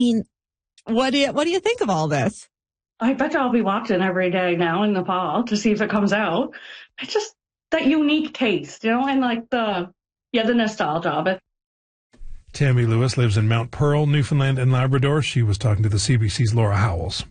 mean, what do you think of all this? I bet I'll be watching every day now in the fall to see if it comes out. It's just that unique taste, and like the nostalgia of it. Tammy Lewis lives in Mount Pearl, Newfoundland and Labrador. She was talking to the CBC's Laura Howells.